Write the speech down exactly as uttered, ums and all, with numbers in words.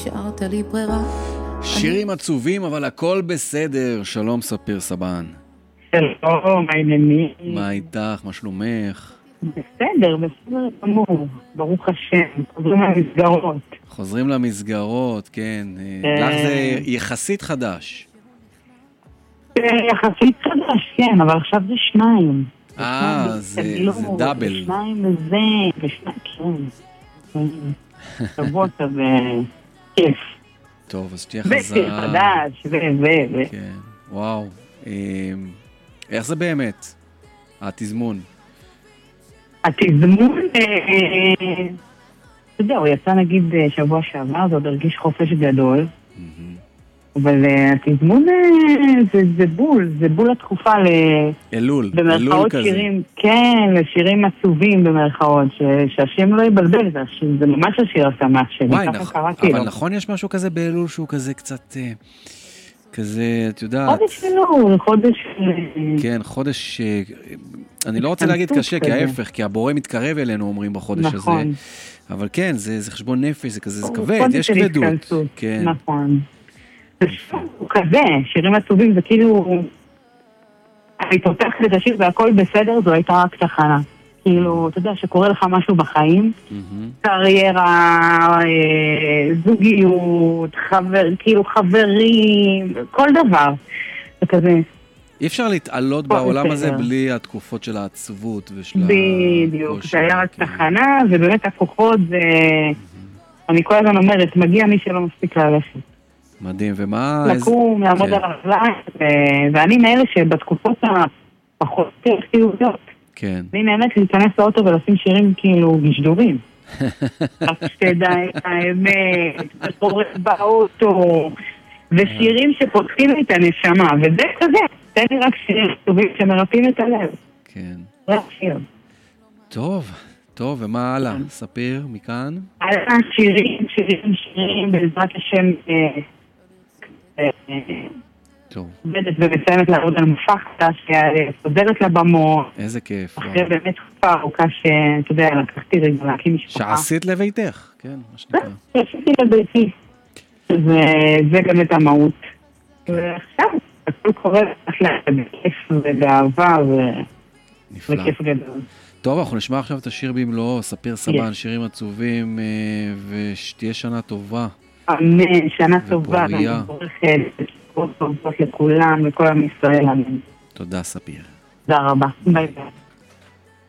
השארת לי ברירה. שירים עצובים, אבל הכל בסדר. שלום ספיר סבן. שלום, מה העניינים? מה איתך? מה שלומך? בסדר, בסדר גמור. ברוך השם, חוזרים למסגרות. חוזרים למסגרות, כן. לך זה יחסית חדש. יחסית חדש, כן, אבל עכשיו זה שניים. אה, זה דאבל. שניים וזה, ושניים, כן. שבוע כזה, כיף. טוב, אז תהיה חזרה. ושיר חדש, ו... ו... ו... כן, וואו. איך זה באמת? התזמון. התזמון, אתה יודע, הוא יצא נגיד שבוע שעבר, זה עוד הרגיש חופש גדול. אבל התזמון זה בול, זה בול התקופה אלול, במרכאות שירים, כן, לשירים עצובים במרכאות, שהשם לא יבלבל, זה ממש השיר השמח שלי. וואי, אבל נכון יש משהו כזה באלול שהוא כזה קצת, כזה, את יודעת... חודש אלול, חודש... כן, חודש, אני לא רוצה להגיד קשה, כי ההפך, כי הבורא מתקרב אלינו, אומרים בחודש הזה. נכון. אבל כן, זה חשבון נפש, זה כזה, זה כבד, יש כבדות. נכון. הוא כזה, שירים עצובים, זה כאילו... אני פותחת את השיר והכל בסדר, זו הייתה רק תחנה. כאילו, אתה יודע, שקורה לך משהו בחיים, קריירה, זוגיות, כאילו חברים, כל דבר. זה כזה... אי אפשר להתעלות בעולם הזה בלי התקופות של העצבות ושל... בדיוק, זה היה רק תחנה, ובאמת הכוחות זה... אני כל הזמן אומרת, מגיע מי שלא מספיק ללכת. מדהים, ומה... לקום, לעמוד על הרגליים, ואני מאלה שבתקופות הפחות חיוביות. כן. אני נהנית להיכנס לאוטו ולשים שירים כאילו גשדורים. רק שתדע את האמת, וקוראת באוטו, ושירים שפותחים לי את הנשמה, וזה כזה, תן לי רק שירים טובים שמרפאים את הלב. כן. רק שיר. טוב, טוב, ומה הלאה? ספיר, מכאן? הלאה, שירים, שירים, שירים, בעזרת השם... טוב. עובדת ומסיימת לעבוד על מופע חדש, שסודרת לבמות. איזה כיף. אחרי באמת תקופה ארוכה שאתה יודע, לקחתי רגע להקים משפחה. שעשית לביתך, כן, מה שנקרא. שעשיתי לביתי. זה גם את המהות. ועכשיו, הכל קורה בכיף ובאהבה וכיף גדול. טוב, אנחנו נשמע עכשיו את השיר במלואו, ספיר סבן, שירים עצובים, ושתהיה שנה טובה. אמן, שנה טובה. ופוריה. טובות לכולם, לכל עם ישראל. תודה, ספיר. תודה רבה. ביי ביי.